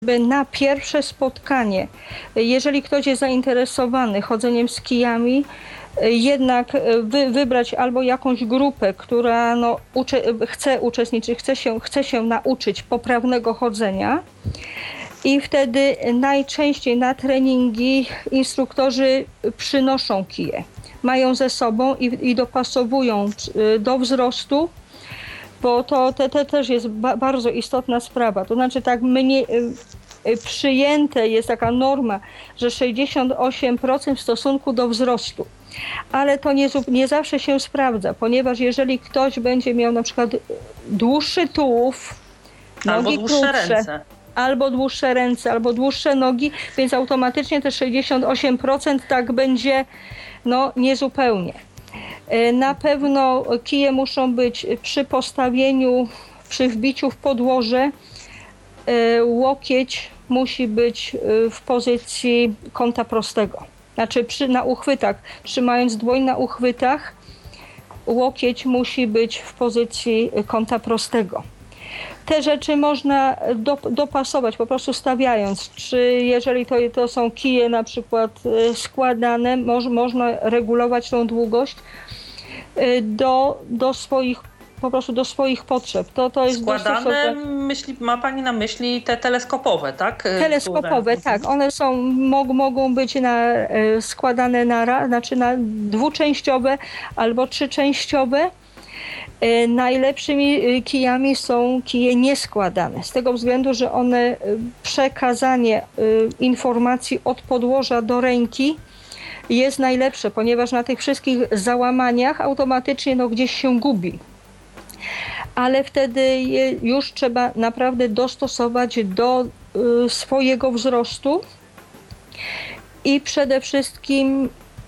Na pierwsze spotkanie, jeżeli ktoś jest zainteresowany chodzeniem z kijami, jednak wybrać albo jakąś grupę, która chce uczestniczyć, chce się nauczyć poprawnego chodzenia, i wtedy najczęściej na treningi instruktorzy przynoszą kije. Mają ze sobą i dopasowują do wzrostu, bo to też jest bardzo istotna sprawa. To znaczy tak przyjęte jest taka norma, że 68% w stosunku do wzrostu. Ale to nie zawsze się sprawdza, ponieważ jeżeli ktoś będzie miał na przykład dłuższy tułów, nogi krótsze, albo dłuższe ręce, albo dłuższe nogi, więc automatycznie te 68% tak będzie niezupełnie. Na pewno kije muszą być przy postawieniu, przy wbiciu w podłoże. Łokieć musi być w pozycji kąta prostego. Znaczy na uchwytach, trzymając dłoń na uchwytach, łokieć musi być w pozycji kąta prostego. Te rzeczy można dopasować, po prostu stawiając. Czy jeżeli to są kije na przykład składane, można regulować tą długość do swoich potrzeb. To jest składane, ma Pani na myśli te teleskopowe, tak? Teleskopowe, tak. One mogą być składane na dwuczęściowe albo trzyczęściowe. Najlepszymi kijami są kije nieskładane, z tego względu, że one przekazanie informacji od podłoża do ręki jest najlepsze, ponieważ na tych wszystkich załamaniach automatycznie gdzieś się gubi. Ale wtedy już trzeba naprawdę dostosować do swojego wzrostu i przede wszystkim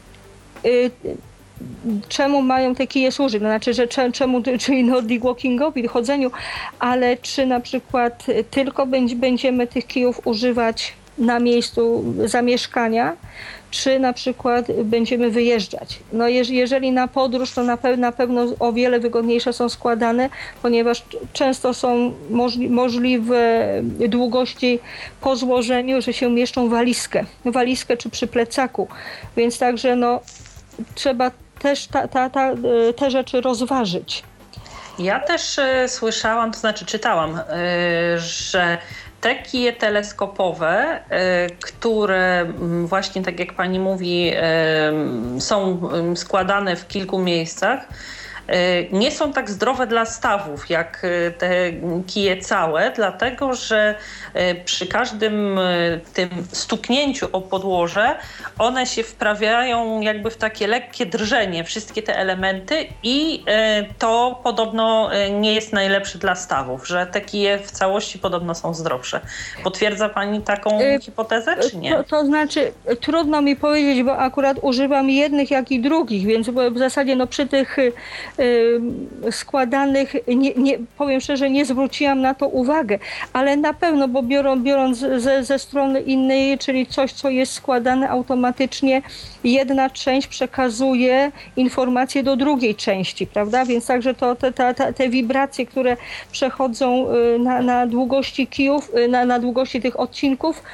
czemu mają te kije służyć, to znaczy, że czyli Nordic walkingowi, chodzeniu, ale czy na przykład tylko będziemy tych kijów używać na miejscu zamieszkania, czy na przykład będziemy wyjeżdżać. Jeżeli na podróż, to na pewno o wiele wygodniejsze są składane, ponieważ często są możliwe długości po złożeniu, że się mieszczą walizkę czy przy plecaku, więc także trzeba też te rzeczy rozważyć. Ja też słyszałam, to znaczy czytałam, że te kije teleskopowe, które właśnie tak jak Pani mówi, są składane w kilku miejscach, nie są tak zdrowe dla stawów jak te kije całe, dlatego że przy każdym tym stuknięciu o podłoże one się wprawiają jakby w takie lekkie drżenie, wszystkie te elementy, i to podobno nie jest najlepsze dla stawów, że te kije w całości podobno są zdrowsze. Potwierdza Pani taką hipotezę, czy nie? To znaczy trudno mi powiedzieć, bo akurat używam jednych jak i drugich, więc w zasadzie przy tych składanych, powiem szczerze, nie zwróciłam na to uwagę, ale na pewno, bo biorąc ze strony innej, czyli coś, co jest składane, automatycznie jedna część przekazuje informacje do drugiej części, prawda? Więc także te wibracje, które przechodzą na długości kijów, na długości tych odcinków,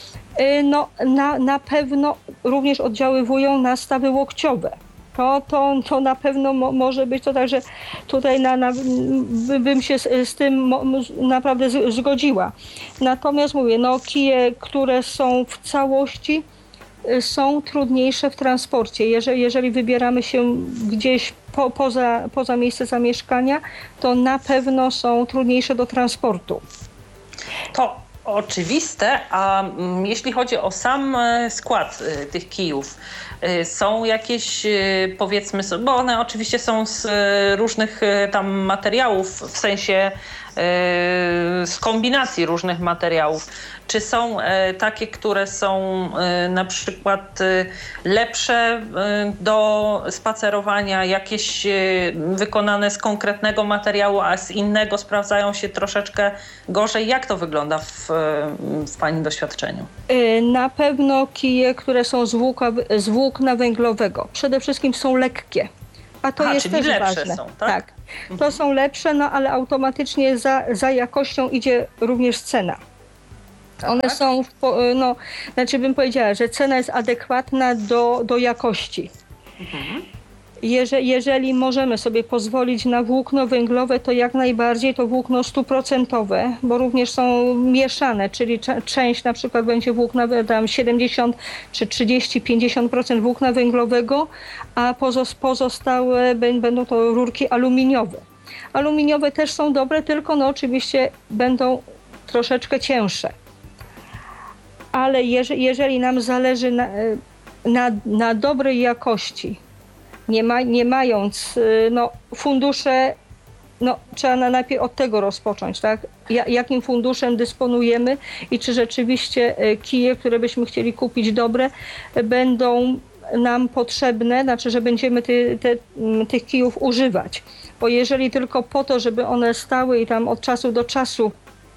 na pewno również oddziaływują na stawy łokciowe. To na pewno może być to, także tutaj bym się z tym naprawdę zgodziła. Natomiast mówię, kije, które są w całości, są trudniejsze w transporcie. Jeżeli wybieramy się gdzieś poza miejsce zamieszkania, to na pewno są trudniejsze do transportu. To oczywiste, a jeśli chodzi o sam skład tych kijów, są jakieś, powiedzmy sobie, bo one oczywiście są z różnych tam materiałów, w sensie z kombinacji różnych materiałów. Czy są takie, które są na przykład lepsze do spacerowania, jakieś wykonane z konkretnego materiału, a z innego sprawdzają się troszeczkę gorzej? Jak to wygląda w Pani doświadczeniu? Na pewno kije, które są z włókna węglowego. Przede wszystkim są lekkie. A to jest czyli też lepsze ważne. są, tak? To są lepsze, ale automatycznie za jakością idzie również cena. One Tak? są, no, znaczy bym powiedziała, że cena jest adekwatna do jakości. Jeżeli możemy sobie pozwolić na włókno węglowe, to jak najbardziej to włókno 100%, bo również są mieszane, czyli część na przykład będzie włókna tam 70 czy 30-50% włókna węglowego, a pozostałe będą to rurki aluminiowe. Aluminiowe też są dobre, tylko no oczywiście będą troszeczkę cięższe. Ale jeżeli nam zależy na dobrej jakości, nie mając no, fundusze, no, trzeba najpierw od tego rozpocząć, tak? Jakim funduszem dysponujemy i czy rzeczywiście kije, które byśmy chcieli kupić dobre, będą nam potrzebne, znaczy, że będziemy tych kijów używać. Bo jeżeli tylko po to, żeby one stały i tam od czasu do czasu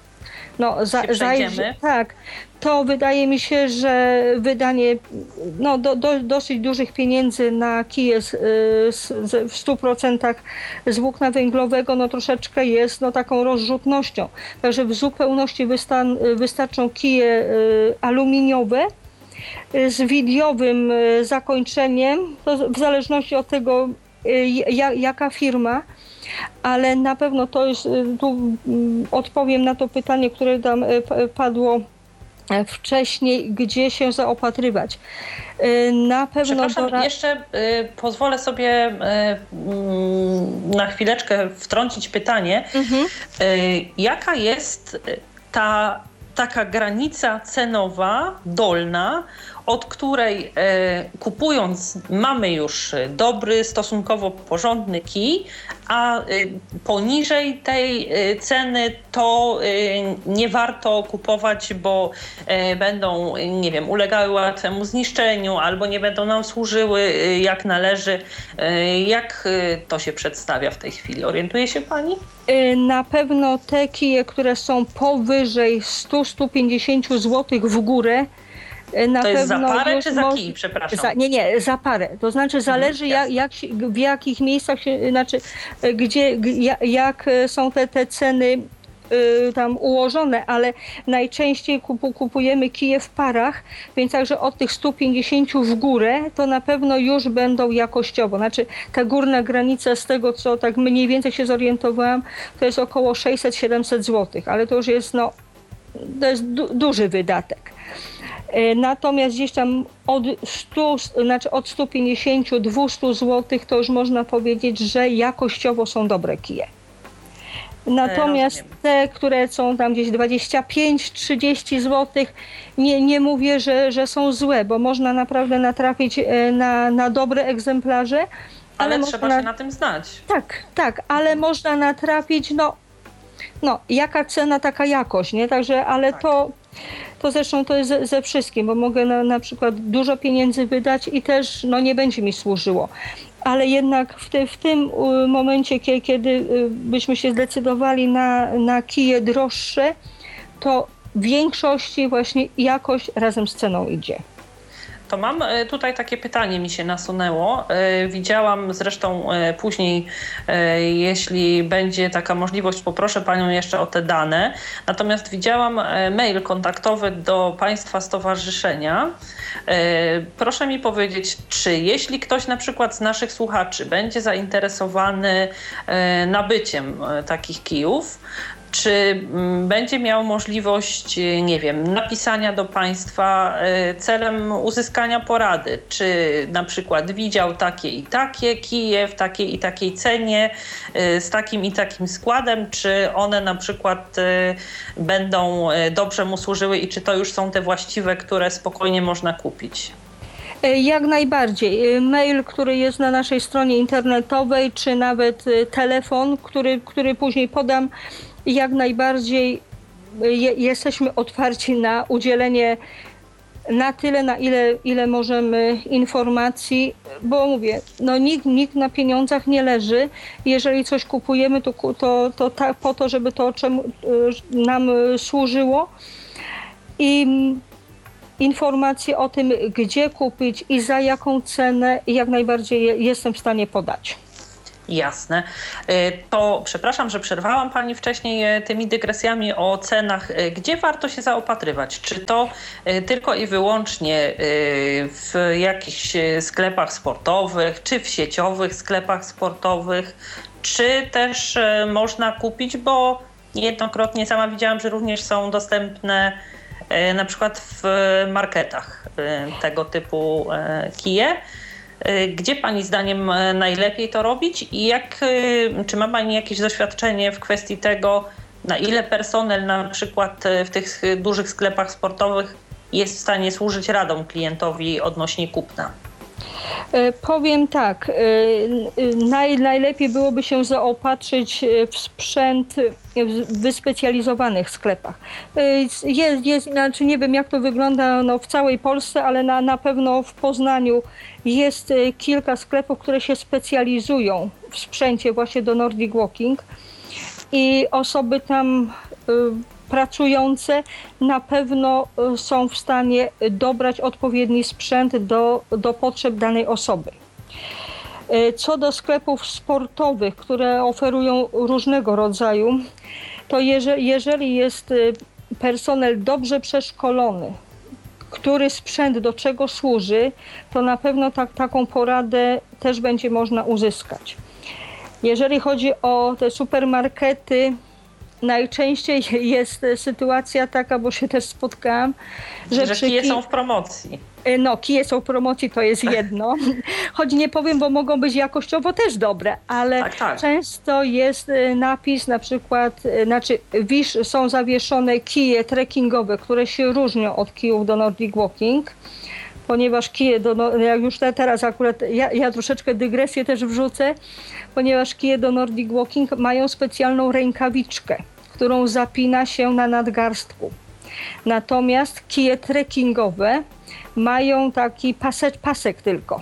tak, to wydaje mi się, że wydanie no, dosyć dużych pieniędzy na kije w 100% z włókna węglowego no, troszeczkę jest no, taką rozrzutnością. Także w zupełności wystarczą kije aluminiowe z widniowym zakończeniem, to w zależności od tego, jaka firma. Ale na pewno to jest, tu odpowiem na to pytanie, które tam padło wcześniej, gdzie się zaopatrywać. Na pewno przepraszam, jeszcze pozwolę sobie na chwileczkę wtrącić pytanie. Jaka jest ta taka granica cenowa dolna, od której kupując mamy już dobry, stosunkowo porządny kij, a poniżej tej ceny to nie warto kupować, bo będą, nie wiem, ulegały łatwemu zniszczeniu albo nie będą nam służyły jak należy. Jak to się przedstawia w tej chwili? Orientuje się pani? Na pewno te kije, które są powyżej 100-150 zł w górę, na to jest pewno za parę czy za kij, przepraszam? Nie, za parę. To znaczy zależy w jakich miejscach się, znaczy jak są te ceny tam ułożone, ale najczęściej kupujemy kije w parach, więc także od tych 150 w górę to na pewno już będą jakościowo. Znaczy ta górna granica z tego, co tak mniej więcej się zorientowałam, to jest około 600-700 zł, ale to już jest, no, to jest duży wydatek. Natomiast gdzieś tam od 150-200 zł to już można powiedzieć, że jakościowo są dobre kije. Natomiast te, które są tam gdzieś 25-30 zł, nie mówię, że są złe, bo można naprawdę natrafić na dobre egzemplarze. Ale trzeba się na tym znać. Tak, ale można natrafić, no jaka cena, taka jakość, nie? Także, ale tak. To zresztą to jest ze wszystkim, bo mogę na przykład dużo pieniędzy wydać i też no, nie będzie mi służyło. Ale jednak w tym momencie, kiedy byśmy się zdecydowali na kije droższe, to w większości właśnie jakość razem z ceną idzie. To mam tutaj takie pytanie, mi się nasunęło. Widziałam zresztą później, jeśli będzie taka możliwość, poproszę panią jeszcze o te dane. Natomiast widziałam mail kontaktowy do państwa stowarzyszenia. Proszę mi powiedzieć, czy jeśli ktoś na przykład z naszych słuchaczy będzie zainteresowany nabyciem takich kijów, czy będzie miał możliwość, nie wiem, napisania do państwa celem uzyskania porady? Czy na przykład widział takie i takie kije w takiej i takiej cenie, z takim i takim składem? Czy one na przykład będą dobrze mu służyły i czy to już są te właściwe, które spokojnie można kupić? Jak najbardziej. Mail, który jest na naszej stronie internetowej, czy nawet telefon, który później podam, jak najbardziej jesteśmy otwarci na udzielenie na tyle, na ile możemy informacji, bo mówię, no nikt na pieniądzach nie leży. Jeżeli coś kupujemy, to po to, żeby to nam służyło. I informacje o tym, gdzie kupić i za jaką cenę, jak najbardziej jestem w stanie podać. Jasne. To przepraszam, że przerwałam Pani wcześniej tymi dygresjami o cenach. Gdzie warto się zaopatrywać? Czy to tylko i wyłącznie w jakichś sklepach sportowych, czy w sieciowych sklepach sportowych, czy też można kupić, bo niejednokrotnie sama widziałam, że również są dostępne na przykład w marketach tego typu kije. Gdzie Pani zdaniem najlepiej to robić i czy ma Pani jakieś doświadczenie w kwestii tego, na ile personel na przykład w tych dużych sklepach sportowych jest w stanie służyć radą klientowi odnośnie kupna? Powiem tak, najlepiej byłoby się zaopatrzyć w sprzęt w wyspecjalizowanych sklepach. Znaczy nie wiem jak to wygląda w całej Polsce, ale na pewno w Poznaniu jest kilka sklepów, które się specjalizują w sprzęcie właśnie do Nordic Walking i osoby tam pracujące na pewno są w stanie dobrać odpowiedni sprzęt do potrzeb danej osoby. Co do sklepów sportowych, które oferują różnego rodzaju, to jeżeli jest personel dobrze przeszkolony, który sprzęt do czego służy, to na pewno taką poradę też będzie można uzyskać. Jeżeli chodzi o te supermarkety, najczęściej jest sytuacja taka, bo się też spotkałam, że kije są w promocji. No, kije są w promocji, to jest jedno. Choć nie powiem, bo mogą być jakościowo też dobre, ale tak. Często jest napis na przykład, są zawieszone kije trekkingowe, które się różnią od kijów do Nordic Walking, ponieważ kije jak już teraz akurat ja troszeczkę dygresję też wrzucę, ponieważ kije do Nordic Walking mają specjalną rękawiczkę, którą zapina się na nadgarstku. Natomiast kije trekkingowe mają taki pasek tylko.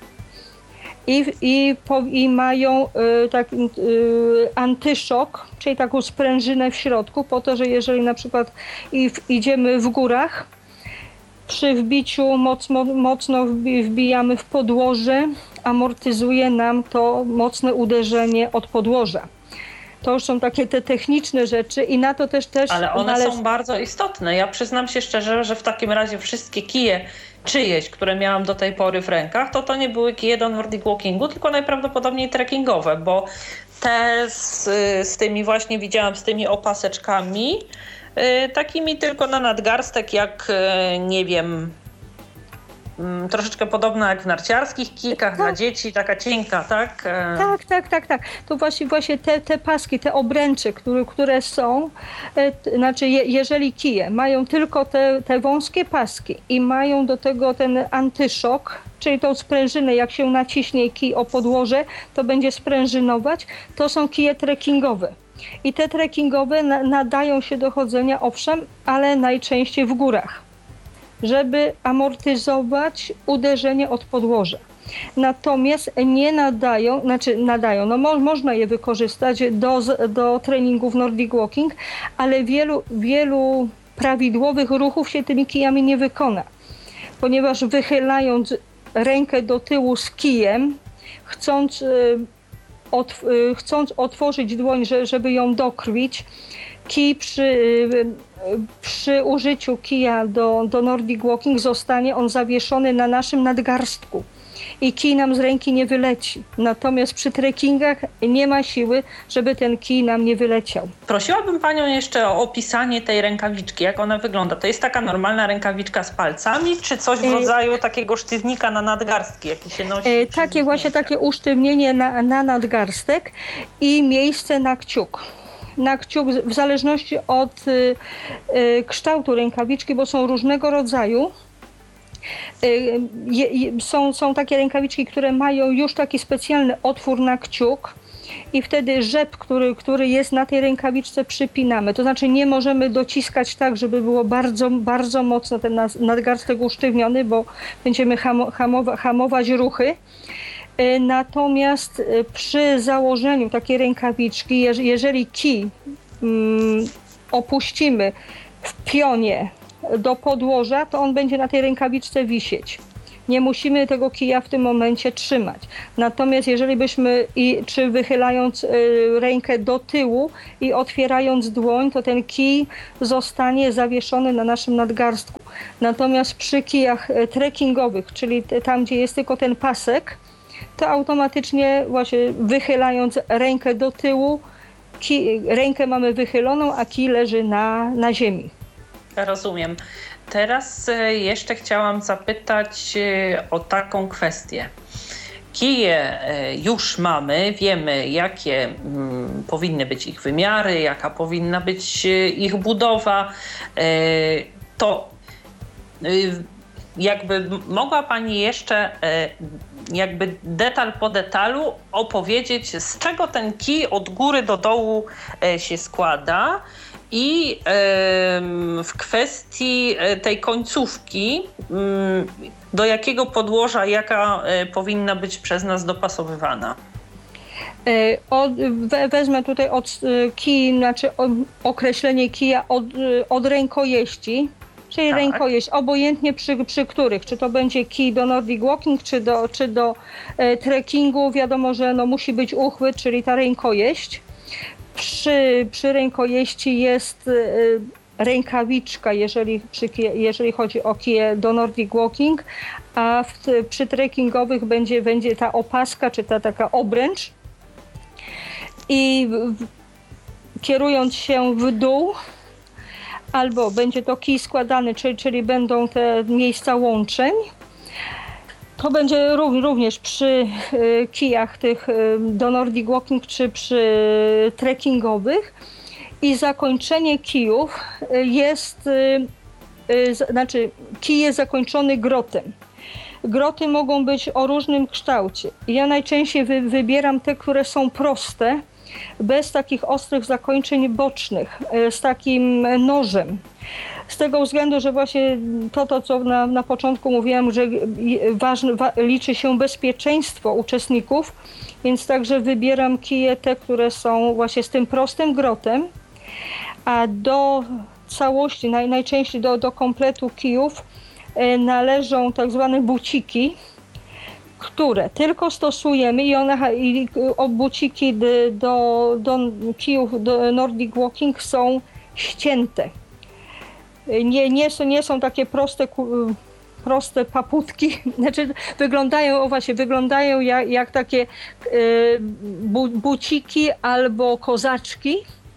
I mają taki antyszok, czyli taką sprężynę w środku, po to, że jeżeli na przykład idziemy w górach, przy wbiciu mocno wbijamy w podłoże, amortyzuje nam to mocne uderzenie od podłoża. To już są takie te techniczne rzeczy i na to też ale one są bardzo istotne. Ja przyznam się szczerze, że w takim razie wszystkie kije czyjeś, które miałam do tej pory w rękach, to nie były kije do Nordic Walkingu, tylko najprawdopodobniej trekkingowe, bo te z tymi właśnie widziałam, z tymi opaseczkami, takimi tylko na nadgarstek, jak nie wiem, troszeczkę podobna jak w narciarskich kijkach dla dzieci, taka cienka, tak? Tak. To właśnie te paski, te obręcze, które są, znaczy jeżeli kije mają tylko te wąskie paski i mają do tego ten antyszok, czyli tą sprężynę, jak się naciśnie kij o podłoże, to będzie sprężynować, to są kije trekkingowe. I te trekkingowe nadają się do chodzenia, owszem, ale najczęściej w górach, żeby amortyzować uderzenie od podłoża. Natomiast nie nadają, można je wykorzystać do treningów Nordic Walking, ale wielu prawidłowych ruchów się tymi kijami nie wykona, ponieważ wychylając rękę do tyłu z kijem, chcąc otworzyć dłoń, żeby ją dokrwić, kij przy użyciu kija do Nordic Walking zostanie on zawieszony na naszym nadgarstku i kij nam z ręki nie wyleci. Natomiast przy trekkingach nie ma siły, żeby ten kij nam nie wyleciał. Prosiłabym Panią jeszcze o opisanie tej rękawiczki, jak ona wygląda. To jest taka normalna rękawiczka z palcami, czy coś w rodzaju takiego sztywnika na nadgarstki, jaki się nosi? Takie usztywnienie na nadgarstek i miejsce na kciuk. Na kciuk w zależności od kształtu rękawiczki, bo są różnego rodzaju. Są takie rękawiczki, które mają już taki specjalny otwór na kciuk i wtedy rzep, który jest na tej rękawiczce, przypinamy. To znaczy nie możemy dociskać tak, żeby było bardzo, bardzo mocno ten nadgarstek usztywniony, bo będziemy hamować ruchy. Natomiast przy założeniu takiej rękawiczki, jeżeli kij opuścimy w pionie do podłoża, to on będzie na tej rękawiczce wisieć. Nie musimy tego kija w tym momencie trzymać. Natomiast jeżeli byśmy, czy wychylając rękę do tyłu i otwierając dłoń, to ten kij zostanie zawieszony na naszym nadgarstku. Natomiast przy kijach trekkingowych, czyli tam, gdzie jest tylko ten pasek, to automatycznie właśnie wychylając rękę do tyłu, rękę mamy wychyloną, a kij leży na ziemi. Rozumiem. Teraz jeszcze chciałam zapytać o taką kwestię. Kije już mamy, wiemy jakie powinny być ich wymiary, jaka powinna być ich budowa. To jakby mogła Pani jeszcze jakby detal po detalu opowiedzieć, z czego ten kij od góry do dołu się składa i w kwestii tej końcówki, do jakiego podłoża, jaka powinna być przez nas dopasowywana? Wezmę tutaj kij, znaczy określenie kija od rękojeści, czyli tak. Rękojeść, obojętnie przy których, czy to będzie kij do Nordic Walking, czy do trekkingu, wiadomo, że no musi być uchwyt, czyli ta rękojeść. Przy rękojeści jest rękawiczka, jeżeli chodzi o kije do Nordic Walking, a przy trekkingowych będzie ta opaska, czy ta taka obręcz. I kierując się w dół, albo będzie to kij składany, czyli będą te miejsca łączeń. To będzie również przy kijach tych do Nordic Walking czy przy trekkingowych. I zakończenie kijów jest, znaczy kij jest zakończony grotem. Groty mogą być o różnym kształcie. Ja najczęściej wybieram te, które są proste, bez takich ostrych zakończeń bocznych, z takim nożem. Z tego względu, że właśnie to co na początku mówiłam, że liczy się bezpieczeństwo uczestników, więc także wybieram kije te, które są właśnie z tym prostym grotem, a do całości, najczęściej do kompletu kijów należą tak zwane buciki, które tylko stosujemy i buciki do kijów do Nordic Walking są ścięte. Nie są takie proste paputki, znaczy wyglądają jak takie buciki albo kozaczki.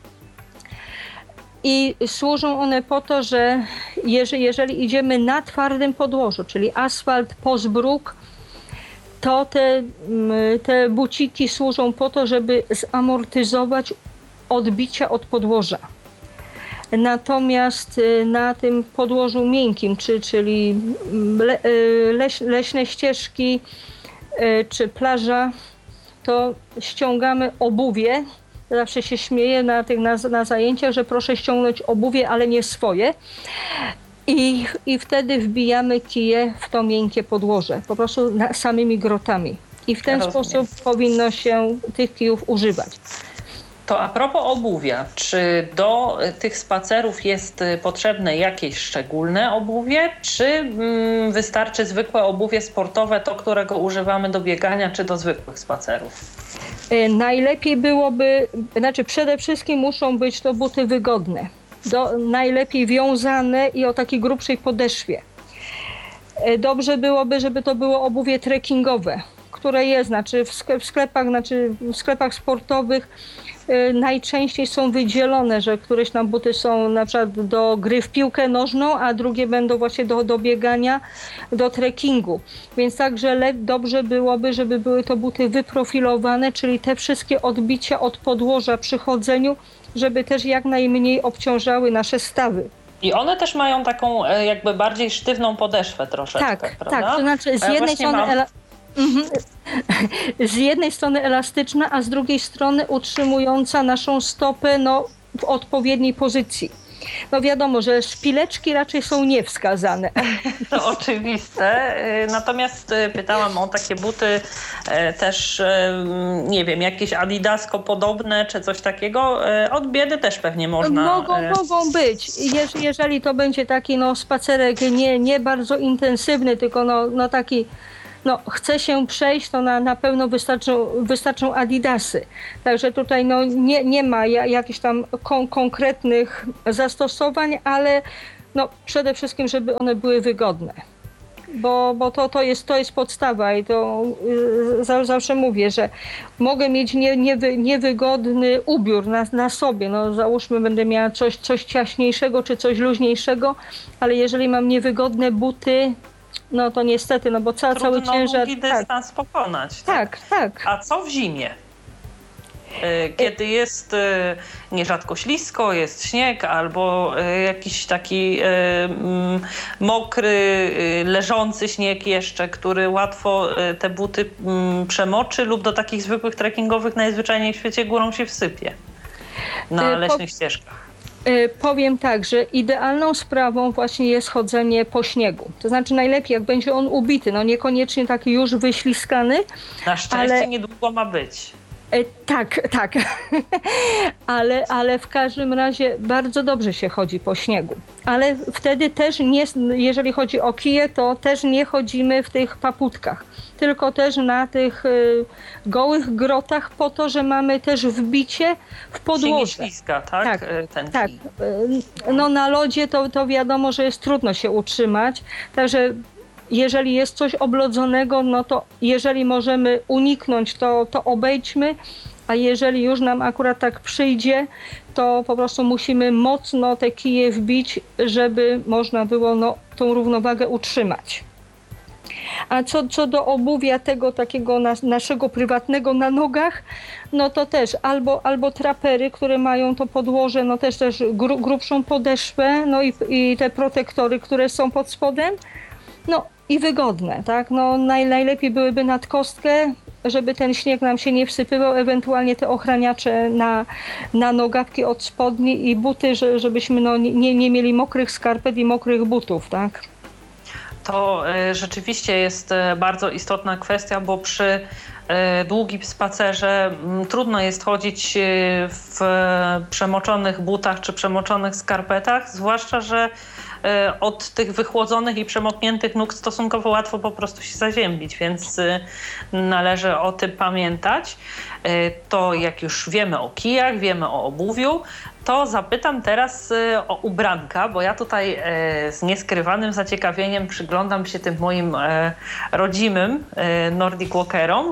I służą one po to, że jeżeli idziemy na twardym podłożu, czyli asfalt, pozbróg, to te buciki służą po to, żeby zamortyzować odbicia od podłoża. Natomiast na tym podłożu miękkim, czyli leśne ścieżki czy plaża, to ściągamy obuwie. Zawsze się śmieję na zajęciach, że proszę ściągnąć obuwie, ale nie swoje. I wtedy wbijamy kije w to miękkie podłoże, po prostu samymi grotami. I w ten sposób powinno się tych kijów używać. To a propos obuwia, czy do tych spacerów jest potrzebne jakieś szczególne obuwie, czy wystarczy zwykłe obuwie sportowe, to którego używamy do biegania, czy do zwykłych spacerów? Najlepiej byłoby, znaczy przede wszystkim muszą być to buty wygodne, najlepiej wiązane i o takiej grubszej podeszwie. Dobrze byłoby, żeby to było obuwie trekkingowe, które jest, w sklepach sportowych najczęściej są wydzielone, że któreś tam buty są na przykład do gry w piłkę nożną, a drugie będą właśnie do biegania, do trekkingu. Więc także dobrze byłoby, żeby były to buty wyprofilowane, czyli te wszystkie odbicia od podłoża przy chodzeniu, żeby też jak najmniej obciążały nasze stawy. I one też mają taką jakby bardziej sztywną podeszwę troszeczkę, prawda? Tak, to znaczy z jednej strony elastyczna, a z drugiej strony utrzymująca naszą stopę w odpowiedniej pozycji. No wiadomo, że szpileczki raczej są niewskazane. To oczywiste. Natomiast pytałam o takie buty też, nie wiem, jakieś Adidasko podobne czy coś takiego. Od biedy też pewnie można. Mogą być. Jeżeli to będzie taki spacerek nie bardzo intensywny, tylko taki chce się przejść, to na pewno wystarczą Adidasy. Także tutaj nie ma jakichś tam konkretnych zastosowań, ale przede wszystkim, żeby one były wygodne. Bo to jest podstawa i to zawsze mówię, że mogę mieć niewygodny ubiór na sobie. Załóżmy, będę miała coś ciaśniejszego czy coś luźniejszego, ale jeżeli mam niewygodne buty, to niestety, bo cały ciężar... Długi dystans pokonać. Tak. A co w zimie? Kiedy jest nierzadko ślisko, jest śnieg albo jakiś taki mokry, leżący śnieg jeszcze, który łatwo te buty przemoczy lub do takich zwykłych trekkingowych najzwyczajniej w świecie górą się wsypie na leśnych ścieżkach. Powiem tak, że idealną sprawą właśnie jest chodzenie po śniegu. To znaczy najlepiej, jak będzie on ubity, niekoniecznie taki już wyśliskany. Na szczęście niedługo ma być. Tak. ale w każdym razie bardzo dobrze się chodzi po śniegu. Ale wtedy też jeżeli chodzi o kije, to też nie chodzimy w tych paputkach, tylko też na tych gołych grotach po to, że mamy też wbicie w podłoże. Nie śliska, tak? Tak. Na lodzie to wiadomo, że jest trudno się utrzymać, także jeżeli jest coś oblodzonego, to jeżeli możemy uniknąć, to obejdźmy, a jeżeli już nam akurat tak przyjdzie, to po prostu musimy mocno te kije wbić, żeby można było tą równowagę utrzymać. A co do obuwia tego takiego naszego prywatnego na nogach, to też albo trapery, które mają to podłoże, też grubszą podeszwę, i te protektory, które są pod spodem, i wygodne, tak? Najlepiej byłyby nad kostkę, żeby ten śnieg nam się nie wsypywał, ewentualnie te ochraniacze na nogawki od spodni i buty, żebyśmy nie mieli mokrych skarpet i mokrych butów, tak? To rzeczywiście jest bardzo istotna kwestia, bo przy długim spacerze trudno jest chodzić w przemoczonych butach czy przemoczonych skarpetach, zwłaszcza, że od tych wychłodzonych i przemokniętych nóg stosunkowo łatwo po prostu się zaziębić, więc należy o tym pamiętać. To jak już wiemy o kijach, wiemy o obuwiu, to zapytam teraz o ubranka, bo ja tutaj z nieskrywanym zaciekawieniem przyglądam się tym moim rodzimym Nordic Walkerom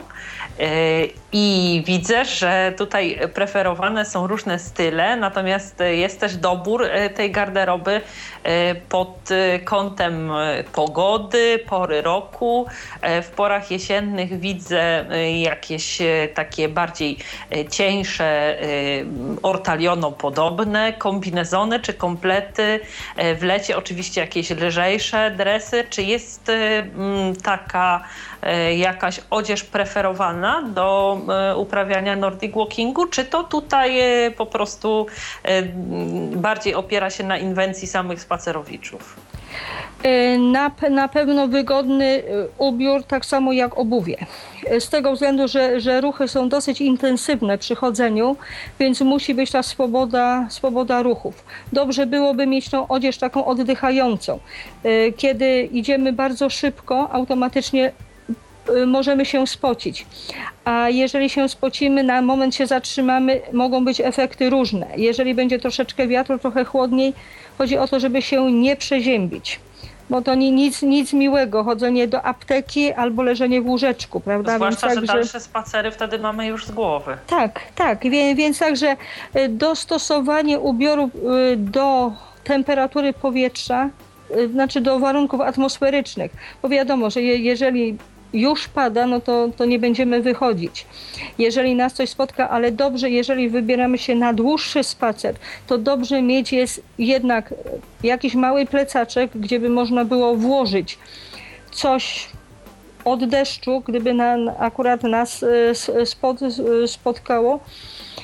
i widzę, że tutaj preferowane są różne style, natomiast jest też dobór tej garderoby pod kątem pogody, pory roku. W porach jesiennych widzę jakieś takie bardziej cieńsze, ortaliono-podobne kombinezony czy komplety. W lecie oczywiście jakieś lżejsze dresy. Czy jest taka jakaś odzież preferowana do uprawiania Nordic Walkingu, czy to tutaj po prostu bardziej opiera się na inwencji samych spacerowiczów? Na pewno wygodny ubiór, tak samo jak obuwie. Z tego względu, że ruchy są dosyć intensywne przy chodzeniu, więc musi być ta swoboda ruchów. Dobrze byłoby mieć tą odzież taką oddychającą. Kiedy idziemy bardzo szybko, automatycznie możemy się spocić. A jeżeli się spocimy, na moment się zatrzymamy, mogą być efekty różne. Jeżeli będzie troszeczkę wiatru, trochę chłodniej, chodzi o to, żeby się nie przeziębić. Bo to nic miłego, chodzenie do apteki albo leżenie w łóżeczku, prawda? Zwłaszcza, że dalsze spacery wtedy mamy już z głowy. Tak. Więc także dostosowanie ubioru do temperatury powietrza, znaczy do warunków atmosferycznych. Bo wiadomo, że jeżeli już pada, to nie będziemy wychodzić. Jeżeli nas coś spotka, ale dobrze, jeżeli wybieramy się na dłuższy spacer, to dobrze mieć jest jednak jakiś mały plecaczek, gdzie by można było włożyć coś od deszczu, gdyby akurat nas spotkało.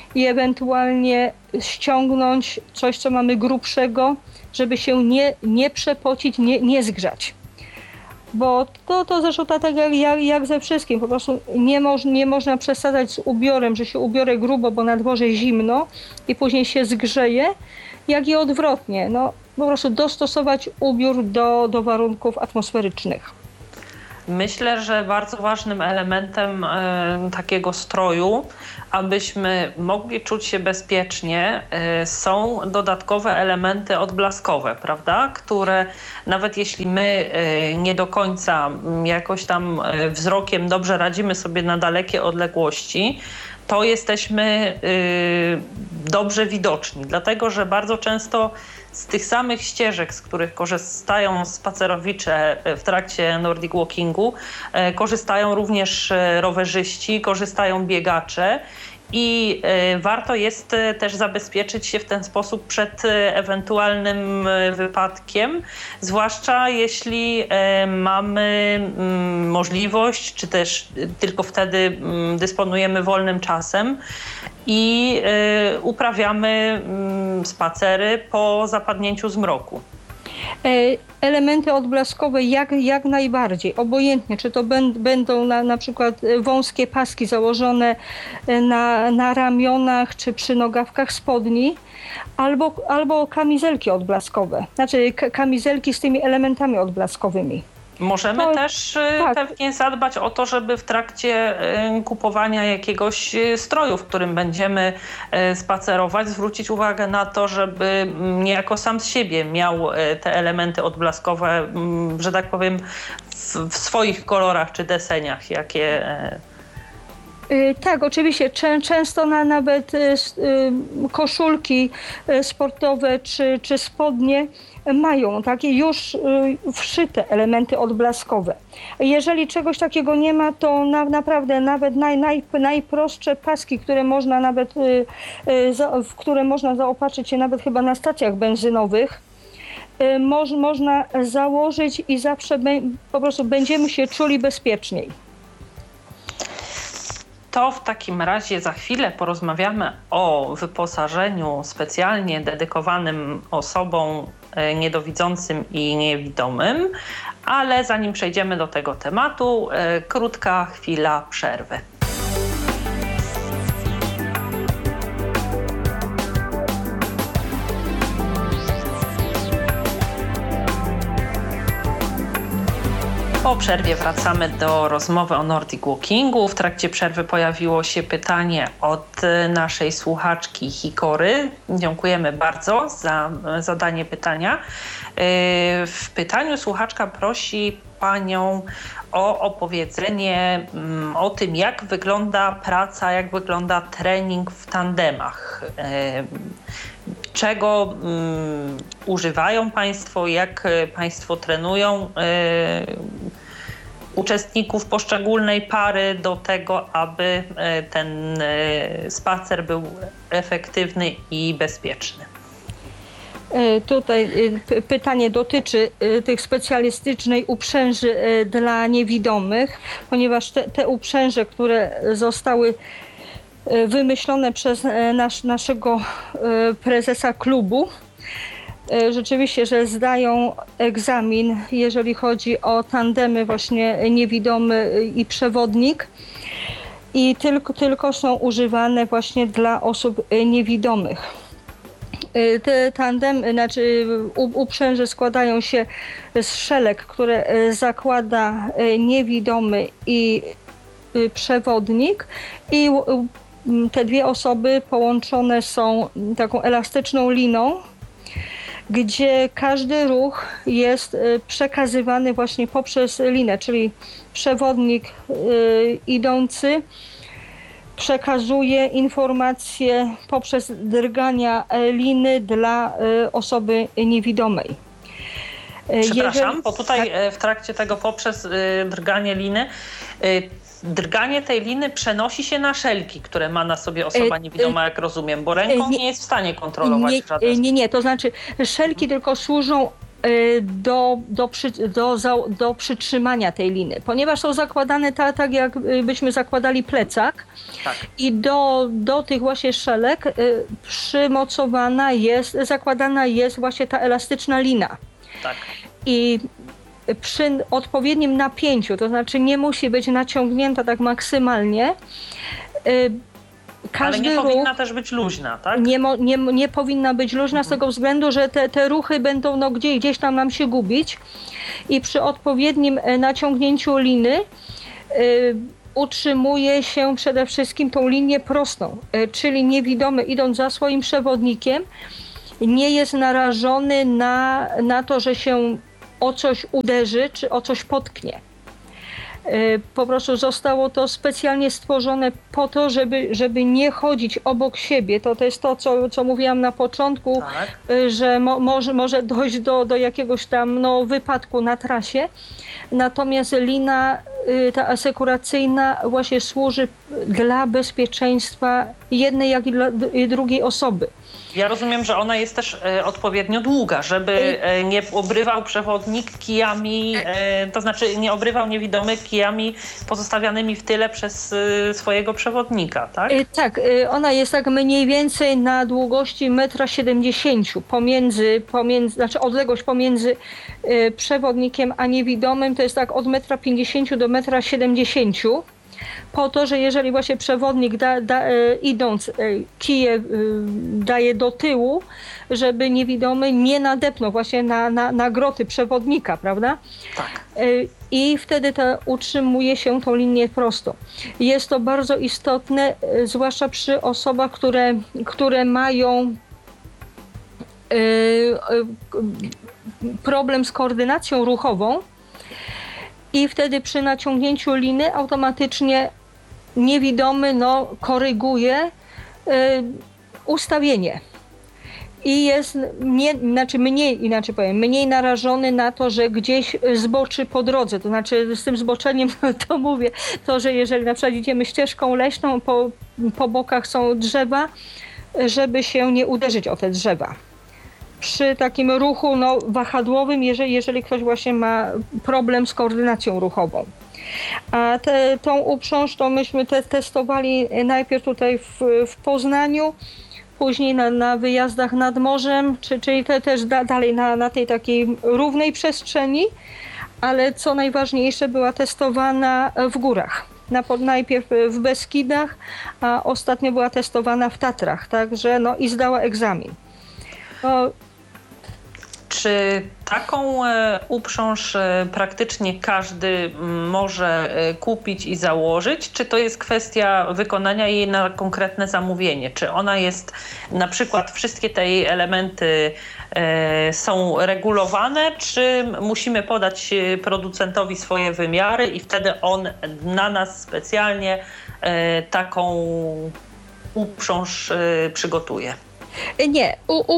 i ewentualnie ściągnąć coś, co mamy grubszego, żeby się nie przepocić, nie zgrzać. Bo to zresztą tak jak ze wszystkim, po prostu nie można przesadzać z ubiorem, że się ubiorę grubo, bo na dworze zimno i później się zgrzeje, jak i odwrotnie. No, po prostu dostosować ubiór do warunków atmosferycznych. Myślę, że bardzo ważnym elementem takiego stroju, abyśmy mogli czuć się bezpiecznie, są dodatkowe elementy odblaskowe, prawda? Które nawet jeśli my nie do końca jakoś tam wzrokiem dobrze radzimy sobie na dalekie odległości, to jesteśmy dobrze widoczni, dlatego że bardzo często z tych samych ścieżek, z których korzystają spacerowicze w trakcie Nordic Walkingu, korzystają również rowerzyści, korzystają biegacze. I warto jest też zabezpieczyć się w ten sposób przed ewentualnym wypadkiem, zwłaszcza jeśli mamy możliwość, czy też tylko wtedy dysponujemy wolnym czasem i uprawiamy spacery po zapadnięciu zmroku. Elementy odblaskowe jak najbardziej, obojętnie, czy to będą na przykład wąskie paski założone na ramionach czy przy nogawkach spodni, albo kamizelki odblaskowe, znaczy kamizelki z tymi elementami odblaskowymi. Możemy też pewnie zadbać o to, żeby w trakcie kupowania jakiegoś stroju, w którym będziemy spacerować, zwrócić uwagę na to, żeby niejako sam z siebie miał te elementy odblaskowe, że tak powiem, w swoich kolorach czy deseniach, jakie... Tak, oczywiście. Często nawet koszulki sportowe czy spodnie mają takie już wszyte elementy odblaskowe. Jeżeli czegoś takiego nie ma, to naprawdę nawet najprostsze paski, które można nawet, w które można zaopatrzyć się nawet chyba na stacjach benzynowych, można założyć i zawsze po prostu będziemy się czuli bezpieczniej. To w takim razie za chwilę porozmawiamy o wyposażeniu specjalnie dedykowanym osobom niedowidzącym i niewidomym, ale zanim przejdziemy do tego tematu, krótka chwila przerwy. Po przerwie wracamy do rozmowy o Nordic Walkingu. W trakcie przerwy pojawiło się pytanie od naszej słuchaczki Hikory. Dziękujemy bardzo za zadanie pytania. W pytaniu słuchaczka prosi panią o opowiedzenie o tym, jak wygląda praca, jak wygląda trening w tandemach. Czego używają państwo, jak państwo trenują uczestników poszczególnej pary do tego, aby ten spacer był efektywny i bezpieczny. Tutaj pytanie dotyczy tych specjalistycznej uprzęży dla niewidomych, ponieważ te uprzęże, które zostały wymyślone przez naszego prezesa klubu, rzeczywiście, że zdają egzamin, jeżeli chodzi o tandemy właśnie niewidomy i przewodnik, i tylko są używane właśnie dla osób niewidomych. Te tandemy, znaczy uprzęże składają się z szelek, które zakłada niewidomy i przewodnik, i te dwie osoby połączone są taką elastyczną liną, gdzie każdy ruch jest przekazywany właśnie poprzez linę, czyli przewodnik idący przekazuje informacje poprzez drgania liny dla osoby niewidomej. Przepraszam, bo tutaj w trakcie tego poprzez drganie liny, drganie tej liny przenosi się na szelki, które ma na sobie osoba niewidoma, jak rozumiem, bo ręką nie jest w stanie kontrolować w żaden sposób. Nie, to znaczy szelki tylko służą do przytrzymania tej liny, ponieważ są zakładane tak jakbyśmy zakładali plecak. Tak. I do tych właśnie szelek zakładana jest właśnie ta elastyczna lina. Tak. I przy odpowiednim napięciu, to znaczy nie musi być naciągnięta tak maksymalnie. Ale nie powinna też być luźna, tak? Nie powinna być luźna z tego względu, że te ruchy będą gdzieś tam nam się gubić i przy odpowiednim naciągnięciu liny utrzymuje się przede wszystkim tą linię prostą, czyli niewidomy idąc za swoim przewodnikiem nie jest narażony na to, że się o coś uderzy czy o coś potknie. Po prostu zostało to specjalnie stworzone po to, żeby nie chodzić obok siebie. To jest to, co mówiłam na początku, tak. Że może dojść do jakiegoś tam wypadku na trasie. Natomiast lina ta asekuracyjna właśnie służy dla bezpieczeństwa jednej, jak i drugiej osoby. Ja rozumiem, że ona jest też odpowiednio długa, żeby nie obrywał przewodnik kijami, to znaczy nie obrywał niewidomy kijami pozostawianymi w tyle przez swojego przewodnika, tak? Tak, ona jest tak mniej więcej na długości 1,70 m, znaczy odległość pomiędzy przewodnikiem a niewidomym to jest tak od 1,50 m do 1,70 m. Po to, że jeżeli właśnie przewodnik idąc kije daje do tyłu, żeby niewidomy nie nadepnął właśnie na groty przewodnika, prawda? Tak. I wtedy utrzymuje się tą linię prostą. Jest to bardzo istotne, zwłaszcza przy osobach, które mają problem z koordynacją ruchową. I wtedy przy naciągnięciu liny automatycznie niewidomy koryguje ustawienie. I jest mniej narażony na to, że gdzieś zboczy po drodze. To znaczy z tym zboczeniem to mówię, to, że jeżeli na przykład idziemy ścieżką leśną, po bokach są drzewa, żeby się nie uderzyć o te drzewa. Przy takim ruchu wahadłowym, jeżeli ktoś właśnie ma problem z koordynacją ruchową. A tą uprząż to myśmy testowali najpierw tutaj w Poznaniu, później na wyjazdach nad morzem, czyli też dalej na tej takiej równej przestrzeni, ale co najważniejsze była testowana w górach. Najpierw w Beskidach, a ostatnio była testowana w Tatrach, także i zdała egzamin. Czy taką uprząż praktycznie każdy może kupić i założyć? Czy to jest kwestia wykonania jej na konkretne zamówienie? Czy ona jest, na przykład wszystkie te jej elementy są regulowane, czy musimy podać producentowi swoje wymiary i wtedy on na nas specjalnie taką uprząż przygotuje? Nie,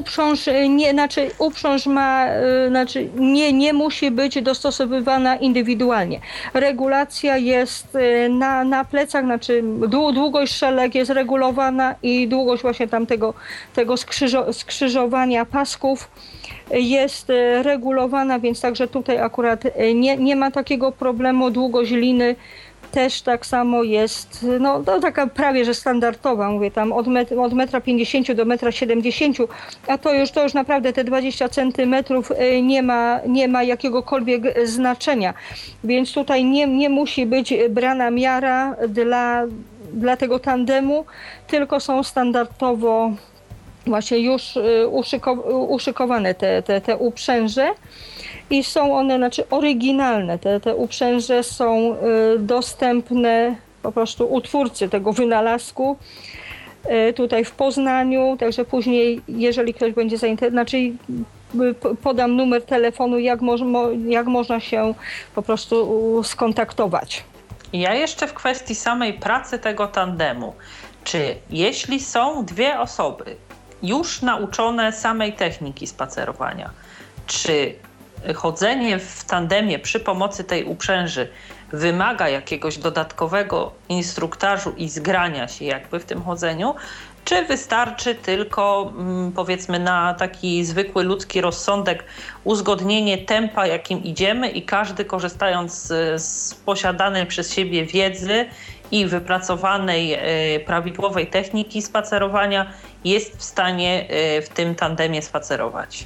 uprząż nie musi być dostosowywana indywidualnie. Regulacja jest na plecach, długość szelek jest regulowana i długość właśnie tego skrzyżowania pasków jest regulowana, więc także tutaj akurat nie ma takiego problemu. Długość liny też tak samo jest, to taka prawie że standardowa, mówię tam od 1,50 m do 1,70 m, a to już naprawdę te 20 centymetrów nie ma jakiegokolwiek znaczenia. Więc tutaj nie musi być brana miara dla tego tandemu, tylko są standardowo właśnie już uszykowane te uprzęże. I są one, oryginalne. Te uprzęże są dostępne po prostu u twórcy tego wynalazku tutaj w Poznaniu. Także później, jeżeli ktoś będzie zainteresowany, podam numer telefonu, jak można się po prostu skontaktować. Ja jeszcze w kwestii samej pracy tego tandemu. Czy jeśli są dwie osoby już nauczone samej techniki spacerowania, czy chodzenie w tandemie przy pomocy tej uprzęży wymaga jakiegoś dodatkowego instruktażu i zgrania się jakby w tym chodzeniu, Czy wystarczy tylko, powiedzmy, na taki zwykły ludzki rozsądek uzgodnienie tempa, jakim idziemy i każdy, korzystając z posiadanej przez siebie wiedzy i wypracowanej prawidłowej techniki spacerowania, jest w stanie w tym tandemie spacerować?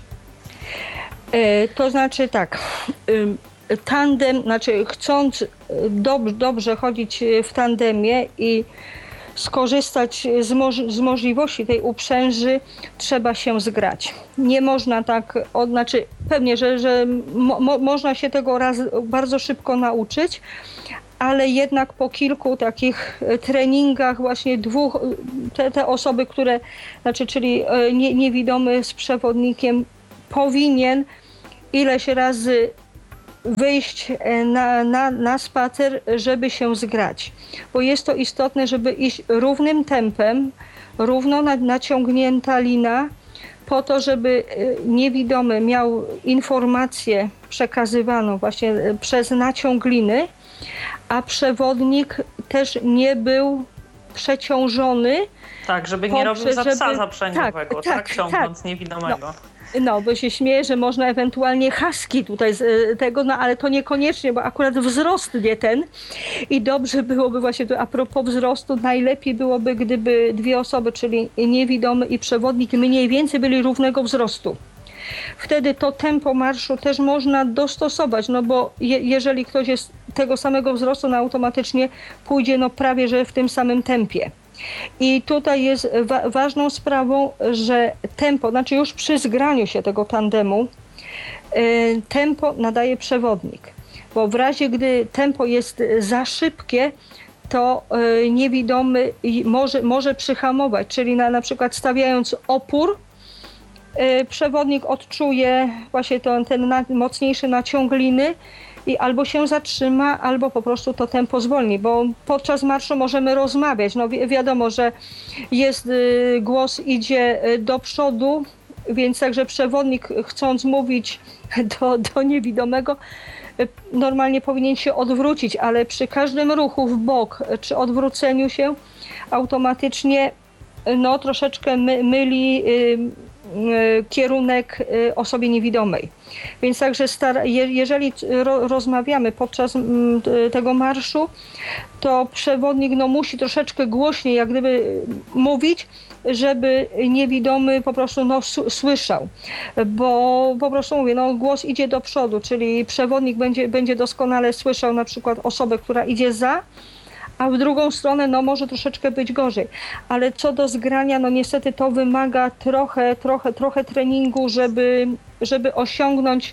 To znaczy tak, tandem, znaczy chcąc dobrze chodzić w tandemie i skorzystać z możliwości tej uprzęży, trzeba się zgrać. Nie można tak, znaczy pewnie, że można się tego bardzo szybko nauczyć, ale jednak po kilku takich treningach właśnie te osoby, które, znaczy, czyli niewidomy z przewodnikiem powinien ileś razy wyjść na spacer, żeby się zgrać. Bo jest to istotne, żeby iść równym tempem, równo naciągnięta lina, po to, żeby niewidomy miał informację przekazywaną właśnie przez naciąg liny, a przewodnik też nie był przeciążony. Tak, żeby nie robił za psa zaprzęgowego, tak? Ciągnąc niewidomego. No, bo się śmieję, że można ewentualnie husky tutaj z tego, no ale to niekoniecznie, bo akurat wzrost nie ten. I dobrze byłoby właśnie, a propos wzrostu, najlepiej byłoby, gdyby dwie osoby, czyli niewidomy i przewodnik, mniej więcej byli równego wzrostu. Wtedy to tempo marszu też można dostosować, no bo jeżeli ktoś jest tego samego wzrostu, no automatycznie pójdzie no prawie, że w tym samym tempie. I tutaj jest ważną sprawą, że tempo, znaczy już przy zgraniu się tego tandemu, tempo nadaje przewodnik. Bo w razie, gdy tempo jest za szybkie, to niewidomy może przyhamować, czyli na przykład stawiając opór, przewodnik odczuje właśnie ten mocniejszy naciąg liny i albo się zatrzyma, albo po prostu to tempo zwolni, bo podczas marszu możemy rozmawiać. No wiadomo, że jest głos idzie do przodu, więc także przewodnik, chcąc mówić do niewidomego, normalnie powinien się odwrócić, ale przy każdym ruchu w bok czy odwróceniu się automatycznie no, troszeczkę myli kierunek osobie niewidomej. Więc także jeżeli rozmawiamy podczas tego marszu, to przewodnik no, musi troszeczkę głośniej jak gdyby mówić, żeby niewidomy po prostu no, słyszał. Bo po prostu mówię, no, głos idzie do przodu, czyli przewodnik będzie doskonale słyszał na przykład osobę, która idzie za, a w drugą stronę no, może troszeczkę być gorzej. Ale co do zgrania, no niestety to wymaga trochę treningu, żeby osiągnąć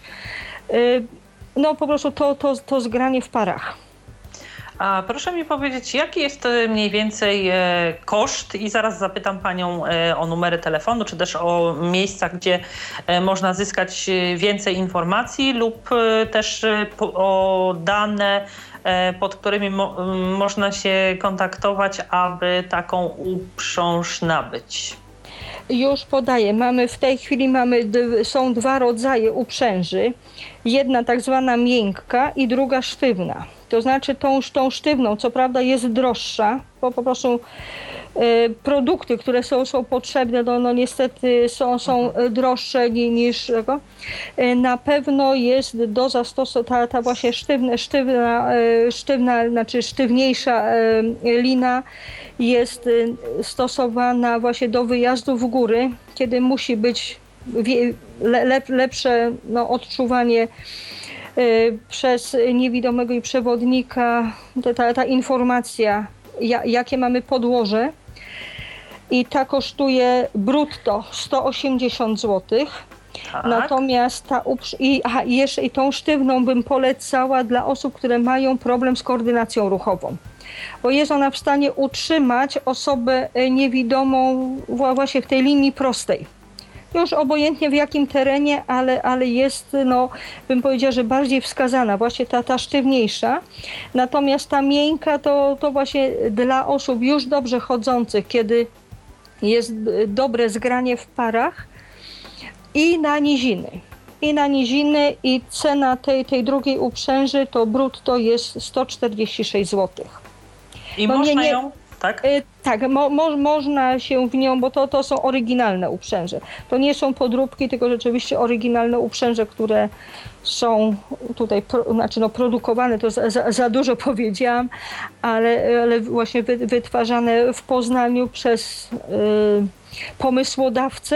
no, po prostu to zgranie w parach. A proszę mi powiedzieć, jaki jest mniej więcej koszt i zaraz zapytam Panią o numery telefonu, czy też o miejsca, gdzie można zyskać więcej informacji lub też o dane, pod którymi można się kontaktować, aby taką uprząż nabyć. Już podaję. W tej chwili są dwa rodzaje uprzęży. Jedna tak zwana miękka i druga sztywna. To znaczy tą sztywną, co prawda jest droższa, bo po prostu produkty, które są potrzebne, no niestety są droższe niż tego. Na pewno jest do zastosowania ta właśnie sztywna, znaczy sztywniejsza lina jest stosowana właśnie do wyjazdu w góry, kiedy musi być lepsze no, odczuwanie przez niewidomego i przewodnika, ta informacja, jakie mamy podłoże. I ta kosztuje brutto 180 zł. Tak. Natomiast jeszcze tą sztywną bym polecała dla osób, które mają problem z koordynacją ruchową. Bo jest ona w stanie utrzymać osobę niewidomą właśnie w tej linii prostej. Już obojętnie w jakim terenie, ale jest, no, bym powiedziała, że bardziej wskazana, właśnie ta sztywniejsza. Natomiast ta miękka to właśnie dla osób już dobrze chodzących, kiedy jest dobre zgranie w parach i na niziny. I cena tej drugiej uprzęży to brutto jest 146 zł. I można ją tak? Tak, można się w nią, bo to są oryginalne uprzęże. To nie są podróbki, tylko rzeczywiście oryginalne uprzęże, które są tutaj produkowane, to za dużo powiedziałam, ale właśnie wytwarzane w Poznaniu przez pomysłodawcę.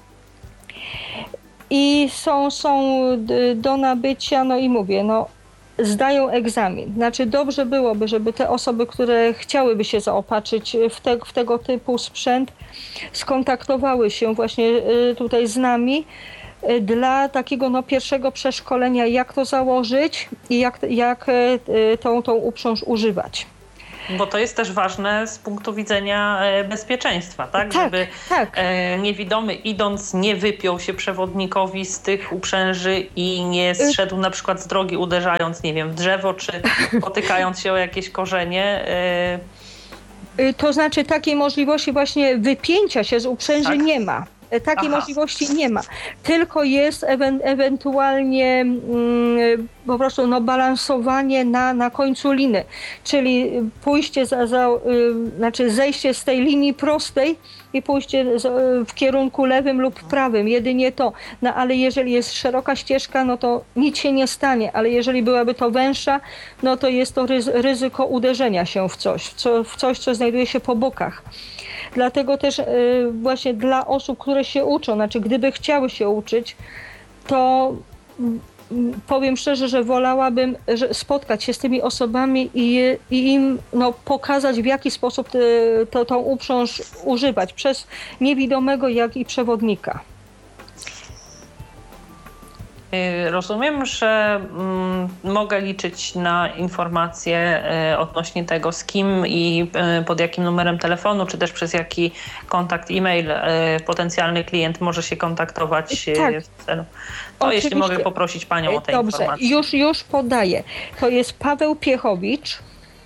I są do nabycia, no i mówię, zdają egzamin. Znaczy dobrze byłoby, żeby te osoby, które chciałyby się zaopatrzyć w tego typu sprzęt, skontaktowały się właśnie tutaj z nami dla takiego pierwszego przeszkolenia, jak to założyć i jak tą uprząż używać. Bo to jest też ważne z punktu widzenia bezpieczeństwa, tak? Tak, Żeby tak. Niewidomy idąc nie wypiął się przewodnikowi z tych uprzęży i nie zszedł na przykład z drogi, uderzając, nie wiem, w drzewo, czy potykając się o jakieś korzenie. To znaczy takiej możliwości właśnie wypięcia się z uprzęży nie ma. Takiej możliwości nie ma. Tylko jest ewentualnie po prostu balansowanie na końcu liny. Czyli pójście znaczy zejście z tej linii prostej i pójście w kierunku lewym lub prawym. Jedynie to. No ale jeżeli jest szeroka ścieżka, no to nic się nie stanie. Ale jeżeli byłaby to węższa, no to jest to ryzyko uderzenia się w coś, co znajduje się po bokach. Dlatego też właśnie dla osób, które się uczą, znaczy gdyby chciały się uczyć, to powiem szczerze, że wolałabym spotkać się z tymi osobami i im pokazać, w jaki sposób tą uprząż używać przez niewidomego, jak i przewodnika. Rozumiem, że mogę liczyć na informacje odnośnie tego, z kim i pod jakim numerem telefonu, czy też przez jaki kontakt e-mail potencjalny klient może się kontaktować tak. w celu. To jeśli mogę poprosić Panią o te informacje. Już podaję. To jest Paweł Piechowicz.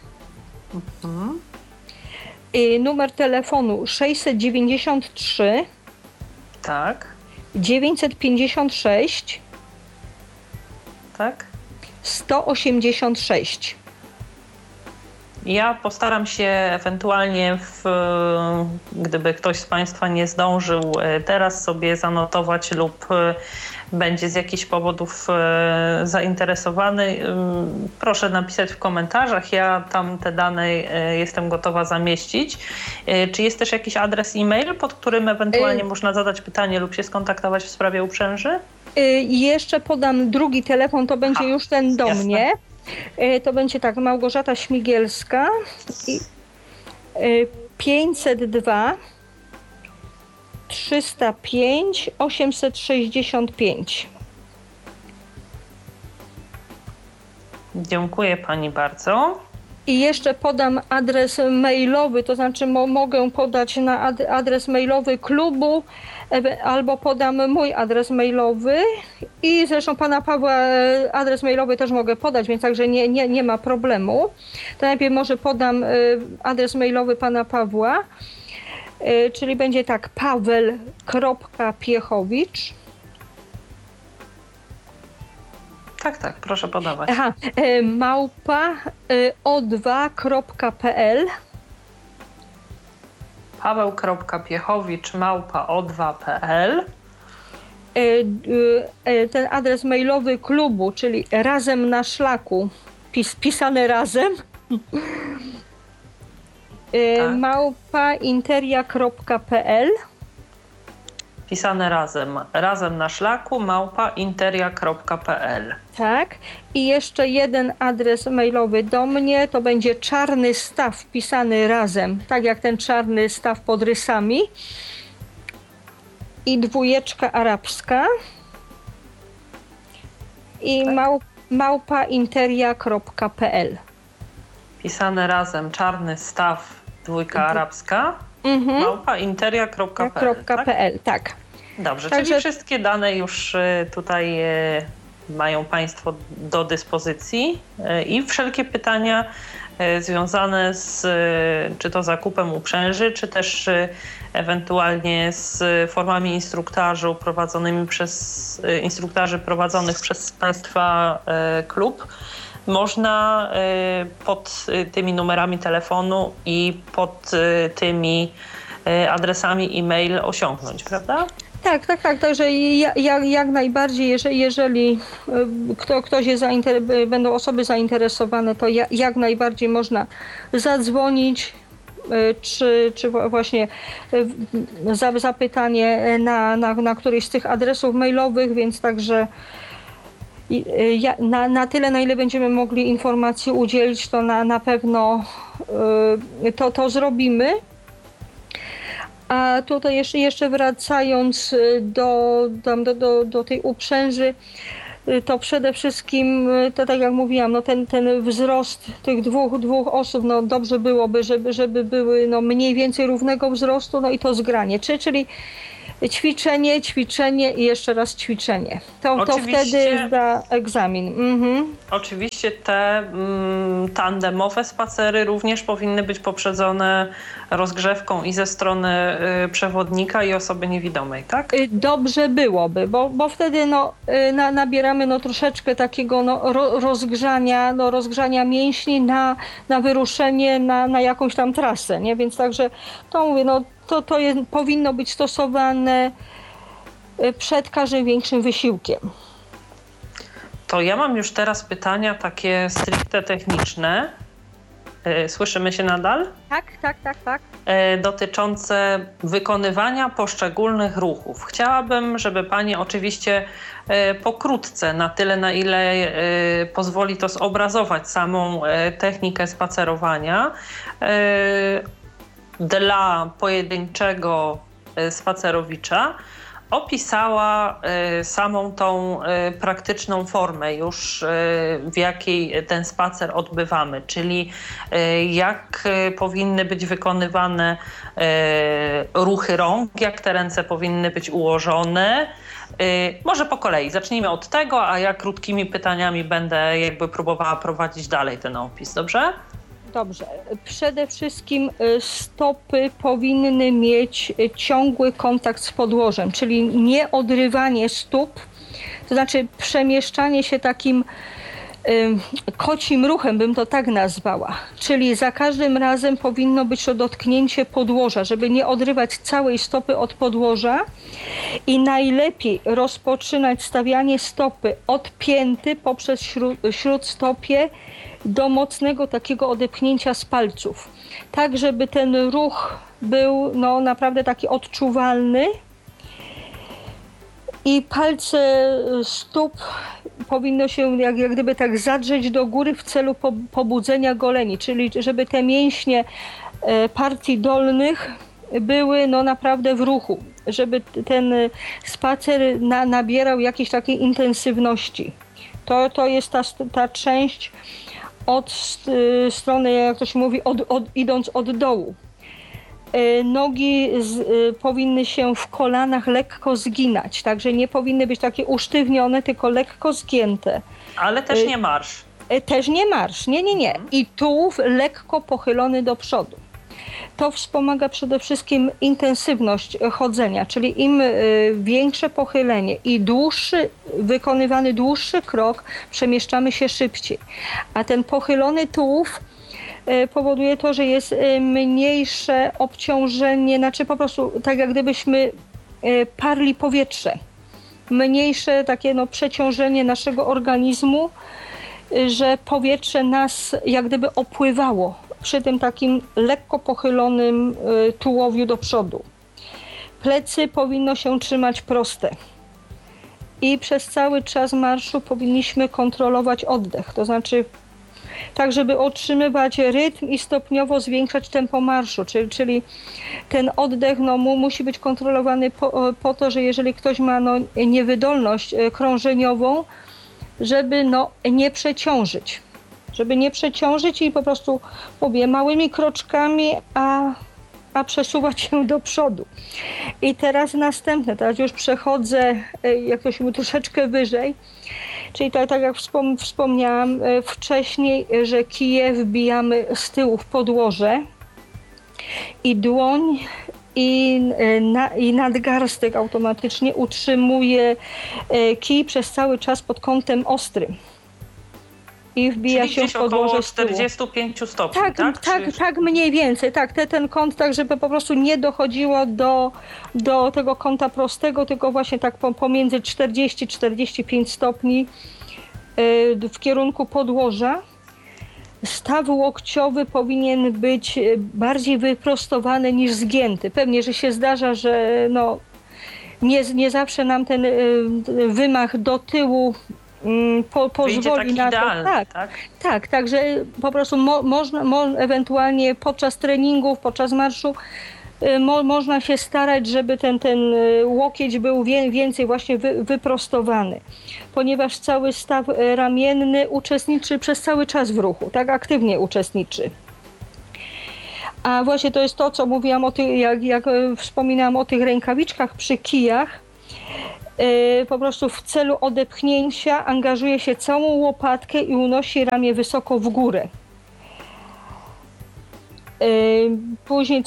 Numer telefonu 693 tak. 956 tak. 186. Ja postaram się ewentualnie, gdyby ktoś z Państwa nie zdążył teraz sobie zanotować lub będzie z jakichś powodów zainteresowany, proszę napisać w komentarzach. Ja tam te dane jestem gotowa zamieścić. Czy jest też jakiś adres e-mail, pod którym ewentualnie można zadać pytanie lub się skontaktować w sprawie uprzęży? Jeszcze podam drugi telefon, to będzie już ten do mnie. To będzie tak, Małgorzata Śmigielska i 502 305 865. Dziękuję Pani bardzo. I jeszcze podam adres mailowy, to znaczy mogę podać na adres mailowy klubu, albo podam mój adres mailowy i zresztą Pana Pawła adres mailowy też mogę podać, więc także nie ma problemu. To najpierw może podam adres mailowy Pana Pawła, czyli będzie tak paweł.piechowicz. Tak, proszę podawać. Małpa o2.pl. Paweł.piechowicz@o2.pl. Ten adres mailowy klubu, czyli Razem na Szlaku, pisane razem. Małpa.interia.pl. Pisane razem. Razem na szlaku @interia.pl. Tak. I jeszcze jeden adres mailowy do mnie, to będzie Czarny Staw pisany razem, tak jak ten czarny staw pod rysami. I 2 arabska. I małpa.interia.pl. Pisane razem, czarny staw, 2 arabska. @interia.pl. Tak? Dobrze, czyli wszystkie dane już tutaj mają Państwo do dyspozycji i wszelkie pytania związane z czy to zakupem uprzęży, czy też ewentualnie z formami instruktażu instruktaży prowadzonych przez Państwa klub, można pod tymi numerami telefonu i pod tymi adresami e-mail osiągnąć, prawda? Tak. Także jak najbardziej, jeżeli ktoś jest będą osoby zainteresowane, to jak najbardziej można zadzwonić, czy właśnie zapytanie na któryś z tych adresów mailowych, więc także na tyle, na ile będziemy mogli informacji udzielić, to na pewno to zrobimy. A tutaj jeszcze wracając do tej uprzęży, to przede wszystkim, to tak jak mówiłam, no ten wzrost tych dwóch osób, no dobrze byłoby, żeby były no mniej więcej równego wzrostu, no i to zgranie, czyli ćwiczenie i jeszcze raz ćwiczenie. To wtedy zda egzamin. Oczywiście te tandemowe spacery również powinny być poprzedzone rozgrzewką i ze strony przewodnika i osoby niewidomej, tak? Dobrze byłoby, bo wtedy nabieramy troszeczkę takiego rozgrzania mięśni na wyruszenie na jakąś tam trasę, nie? Więc także to mówię, powinno być stosowane przed każdym większym wysiłkiem. To ja mam już teraz pytania takie stricte techniczne. Słyszymy się nadal? Tak. Dotyczące wykonywania poszczególnych ruchów. Chciałabym, żeby Pani oczywiście pokrótce, na tyle na ile pozwoli to zobrazować samą technikę spacerowania, dla pojedynczego spacerowicza opisała samą tą praktyczną formę już, w jakiej ten spacer odbywamy, czyli jak powinny być wykonywane ruchy rąk, jak te ręce powinny być ułożone. Może po kolei, zacznijmy od tego, a ja krótkimi pytaniami będę jakby próbowała prowadzić dalej ten opis, dobrze? Dobrze. Przede wszystkim stopy powinny mieć ciągły kontakt z podłożem, czyli nie odrywanie stóp, to znaczy przemieszczanie się takim kocim ruchem, bym to tak nazwała. Czyli za każdym razem powinno być to dotknięcie podłoża, żeby nie odrywać całej stopy od podłoża i najlepiej rozpoczynać stawianie stopy od pięty poprzez śródstopie do mocnego takiego odepchnięcia z palców. Tak, żeby ten ruch był naprawdę taki odczuwalny i palce stóp powinno się jak gdyby tak zadrzeć do góry w celu pobudzenia goleni, czyli żeby te mięśnie partii dolnych były naprawdę w ruchu, żeby ten spacer nabierał jakiejś takiej intensywności. To jest ta część od strony, jak to się mówi, idąc od dołu. Nogi powinny się w kolanach lekko zginać, także nie powinny być takie usztywnione, tylko lekko zgięte. Ale też nie marsz. Też nie marsz, nie. I tułów lekko pochylony do przodu. To wspomaga przede wszystkim intensywność chodzenia, czyli im większe pochylenie i wykonywany dłuższy krok, przemieszczamy się szybciej. A ten pochylony tułów powoduje to, że jest mniejsze obciążenie, znaczy po prostu tak jak gdybyśmy parli powietrze. Mniejsze takie przeciążenie naszego organizmu, że powietrze nas jak gdyby opływało przy tym takim lekko pochylonym tułowiu do przodu. Plecy powinno się trzymać proste. I przez cały czas marszu powinniśmy kontrolować oddech, to znaczy tak, żeby utrzymywać rytm i stopniowo zwiększać tempo marszu, czyli ten oddech musi być kontrolowany po to, że jeżeli ktoś ma niewydolność krążeniową, żeby nie przeciążyć. Żeby nie przeciążyć i po prostu, mówię, małymi kroczkami, a przesuwać się do przodu. I teraz następne, teraz już przechodzę, jak to się mówi, troszeczkę wyżej, Czyli tak jak wspomniałam wcześniej, że kije wbijamy z tyłu w podłoże i dłoń i nadgarstek automatycznie utrzymuje kij przez cały czas pod kątem ostrym. I wbija czyli się w podłoże około z tyłu. 45 stopni, tak, mniej więcej. Tak, ten kąt, tak żeby po prostu nie dochodziło do tego kąta prostego, tylko właśnie tak pomiędzy 40-45 stopni w kierunku podłoża. Staw łokciowy powinien być bardziej wyprostowany niż zgięty. Pewnie, że się zdarza, że no, nie zawsze nam ten wymach do tyłu pozwoli na to. Także po prostu można ewentualnie podczas treningów, podczas marszu można się starać, żeby ten łokieć był więcej właśnie wyprostowany, ponieważ cały staw ramienny uczestniczy przez cały czas w ruchu, tak aktywnie uczestniczy. A właśnie to jest to, co mówiłam o tych, jak wspominałam o tych rękawiczkach przy kijach. Po prostu w celu odepchnięcia angażuje się całą łopatkę i unosi ramię wysoko w górę. Później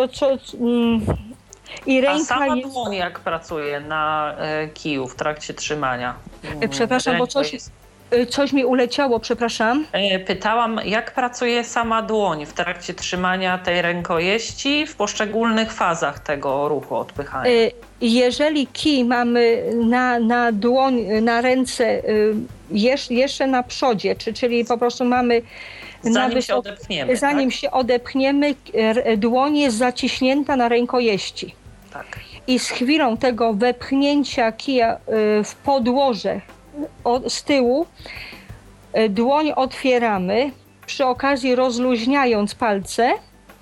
i ręka. A sama dłoń jak pracuje na kiju w trakcie trzymania? Przepraszam, bo coś mi uleciało, przepraszam. Pytałam, jak pracuje sama dłoń w trakcie trzymania tej rękojeści w poszczególnych fazach tego ruchu odpychania? Jeżeli kij mamy na dłoń, na ręce jeszcze na przodzie, czyli po prostu mamy zanim się odepchniemy, dłoń jest zaciśnięta na rękojeści. Tak. I z chwilą tego wepchnięcia kija w podłoże z tyłu, dłoń otwieramy, przy okazji rozluźniając palce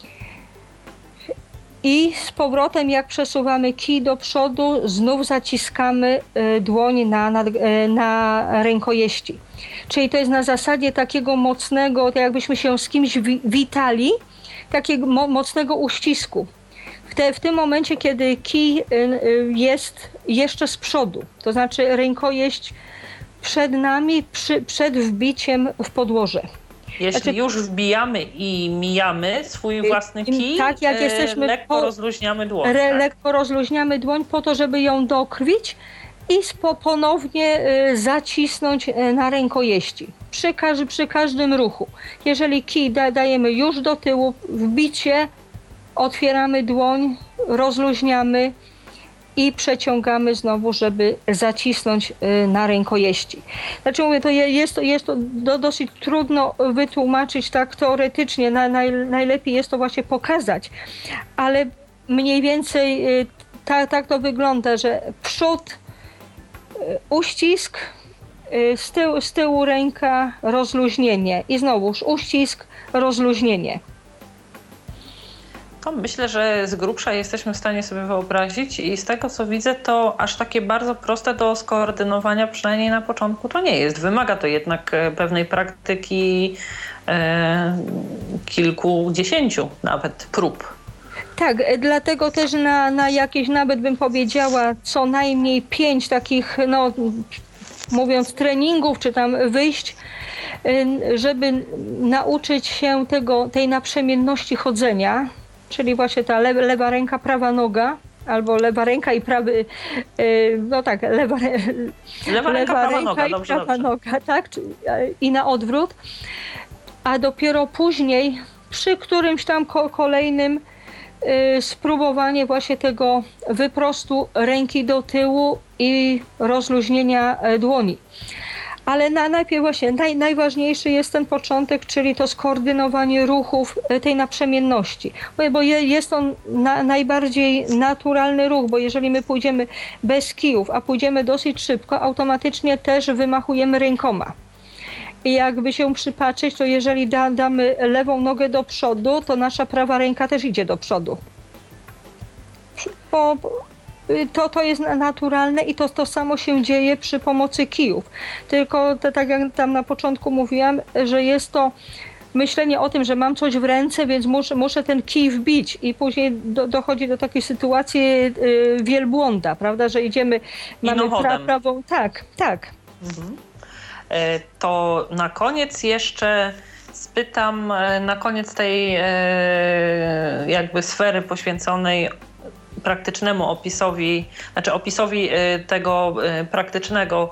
i z powrotem jak przesuwamy kij do przodu, znów zaciskamy dłoń na rękojeści. Czyli to jest na zasadzie takiego mocnego, tak jakbyśmy się z kimś witali, takiego mocnego uścisku. W tym momencie, kiedy kij jest jeszcze z przodu, to znaczy rękojeść przed nami, przed wbiciem w podłoże. Jeśli już wbijamy i mijamy swój własny kij, tak, jak jesteśmy lekko rozluźniamy dłoń. Lekko rozluźniamy dłoń po to, żeby ją dokrwić i ponownie zacisnąć na rękojeści. Przy każdym ruchu. Jeżeli kij dajemy już do tyłu, wbicie, otwieramy dłoń, rozluźniamy i przeciągamy znowu, żeby zacisnąć na rękojeści. Znaczy mówię, to jest to dosyć trudno wytłumaczyć tak teoretycznie, najlepiej jest to właśnie pokazać, ale mniej więcej tak to wygląda, że przód, uścisk, z tyłu ręka, rozluźnienie i znowuż uścisk, rozluźnienie. To myślę, że z grubsza jesteśmy w stanie sobie wyobrazić i z tego co widzę, to aż takie bardzo proste do skoordynowania, przynajmniej na początku to nie jest. Wymaga to jednak pewnej praktyki, kilkudziesięciu nawet prób. Tak, dlatego też na jakieś, nawet bym powiedziała, co najmniej 5 takich, no mówiąc, treningów czy tam wyjść, żeby nauczyć się tej naprzemienności chodzenia, czyli właśnie ta lewa ręka, prawa noga, albo lewa ręka i prawy, no tak, lewa ręka i prawa noga, tak, i na odwrót, a dopiero później przy którymś tam kolejnym spróbowanie właśnie tego wyprostu ręki do tyłu i rozluźnienia dłoni. Ale najpierw właśnie najważniejszy jest ten początek, czyli to skoordynowanie ruchów, tej naprzemienności. Bo jest to najbardziej naturalny ruch, bo jeżeli my pójdziemy bez kijów, a pójdziemy dosyć szybko, automatycznie też wymachujemy rękoma. I jakby się przypatrzeć, to jeżeli damy lewą nogę do przodu, to nasza prawa ręka też idzie do przodu. To jest naturalne i to samo się dzieje przy pomocy kijów. Tylko tak jak tam na początku mówiłam, że jest to myślenie o tym, że mam coś w ręce, więc muszę ten kij wbić i później dochodzi do takiej sytuacji wielbłąda, prawda, że idziemy, mamy prawą, tak. Mhm. To na koniec jeszcze spytam, na koniec tej jakby sfery poświęconej praktycznemu opisowi tego praktycznego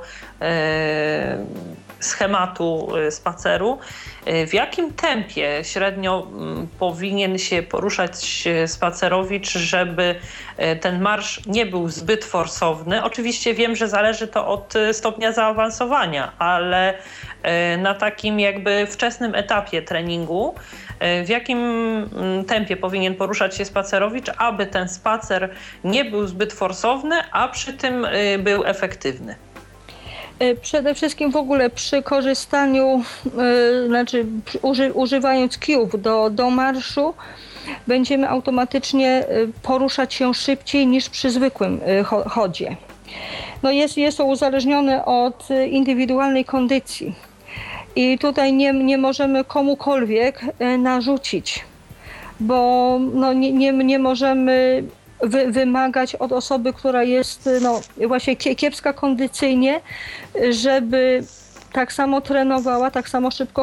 schematu spaceru. W jakim tempie średnio powinien się poruszać spacerowicz, żeby ten marsz nie był zbyt forsowny? Oczywiście wiem, że zależy to od stopnia zaawansowania, ale na takim jakby wczesnym etapie treningu, w jakim tempie powinien poruszać się spacerowicz, aby ten spacer nie był zbyt forsowny, a przy tym był efektywny? Przede wszystkim w ogóle przy korzystaniu, używając kijów do marszu, będziemy automatycznie poruszać się szybciej niż przy zwykłym chodzie. No jest to uzależnione od indywidualnej kondycji i tutaj nie możemy komukolwiek narzucić, bo no, nie możemy wymagać od osoby, która jest właśnie kiepska kondycyjnie, żeby tak samo trenowała, tak samo szybko